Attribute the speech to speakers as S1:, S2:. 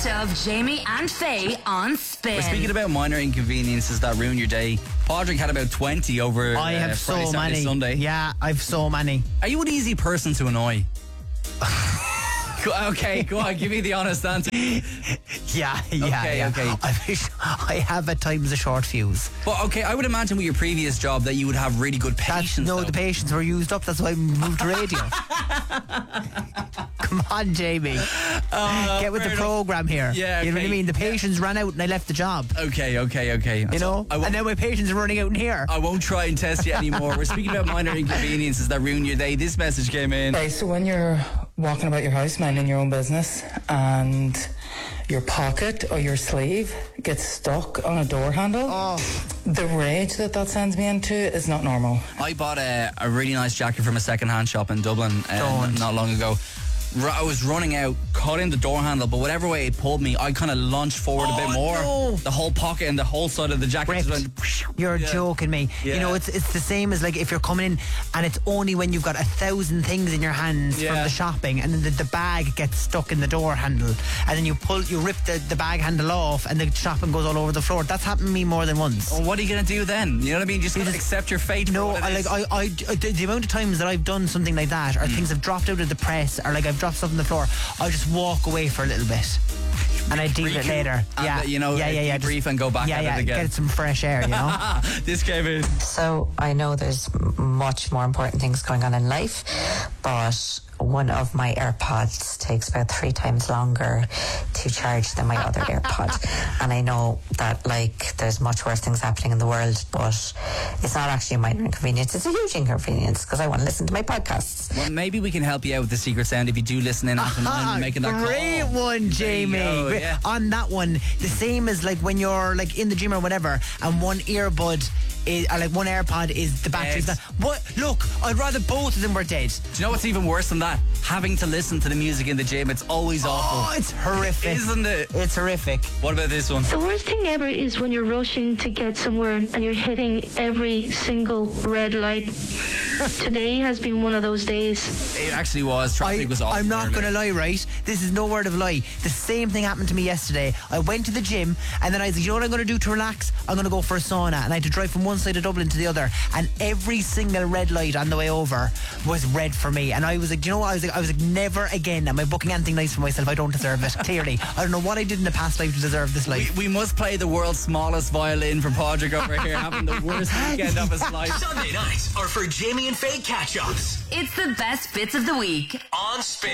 S1: best of Jamie and Faye on Spin.
S2: We're speaking about minor inconveniences that ruin your day. Padraig had about 20 over
S3: I have
S2: Friday,
S3: so
S2: Saturday,
S3: many.
S2: Sunday.
S3: Yeah, I've so many.
S2: Are you an easy person to annoy? Okay, go on, give me the honest answer.
S3: Yeah.
S2: Okay.
S3: I have at times a short fuse.
S2: But okay, I would imagine with your previous job that you would have really good patience.
S3: The patience were used up. That's why I moved to radio. Come on, Jamie. Get with the program here.
S2: Yeah,
S3: you know what I
S2: okay.
S3: mean? The patience ran out and I left the job.
S2: Okay.
S3: You know? And now my patience is running out in here.
S2: I won't try and test you anymore. We're speaking about minor inconveniences that ruin your day. This message came in.
S4: Okay, so when you're walking about your house, minding your own business, and your pocket or your sleeve gets stuck on a door handle, the rage that sends me into is not normal.
S2: I bought a really nice jacket from a second-hand shop in Dublin not long ago. I was running out, caught in the door handle, but whatever way it pulled me, I kind of launched forward a bit more.
S3: No.
S2: The whole pocket and the whole side of the jacket just went.
S3: You're joking me.
S2: Yeah.
S3: You know, it's the same as like if you're coming in and it's only when you've got 1,000 things in your hands from the shopping, and then the bag gets stuck in the door handle, and then you rip the bag handle off and the shopping goes all over the floor. That's happened to me more than once.
S2: Well, what are you going to do then? You know what I mean? Just gotta accept your fate.
S3: No, the amount of times that I've done something like that, or things have dropped out of the press, or like I've dropped stuff on the floor, I'll just walk away for a little bit and I deal with it later.
S2: Debrief and go back at it again.
S3: Get some fresh air, you know.
S2: This came in.
S5: So I know there's much more important things going on in life, but one of my AirPods takes about 3 times longer to charge than my other AirPod. And I know that, like, there's much worse things happening in the world, but it's not actually a minor inconvenience. It's a huge inconvenience because I want to listen to my podcasts.
S2: Well, maybe we can help you out with the secret sound if you do listen in after 9 making that call.
S3: Great one, Jamie. On that one, the same as like when you're like in the gym or whatever, and one earbud is, or like one AirPod is the battery's not. What? Look, I'd rather both of them were dead.
S2: Do you know what's even worse than that? Having to listen to the music in the gym. It's always awful.
S3: Oh, it's horrific.
S2: Isn't it?
S3: It's horrific.
S2: What about this one?
S6: The worst thing ever is when you're rushing to get somewhere and you're hitting every single red light. Today has been one of those days.
S2: It actually was. Traffic was awful.
S3: I'm not going to lie, right? This is no word of lie. The same thing happened to me yesterday. I went to the gym and then I said, you know what I'm going to do to relax? I'm going to go for a sauna. And I had to drive from one side of Dublin to the other. And every single red light on the way over was red for me. And I was like, you know what? I was like, never again am I booking anything nice for myself. I don't deserve it. Clearly. I don't know what I did in the past life to deserve this life.
S2: We must play the world's smallest violin for Padraig over here, having the worst weekend of his life.
S7: Sunday nights are for Jamie and Faye catch-ups.
S1: It's the best bits of the week
S7: On Spin.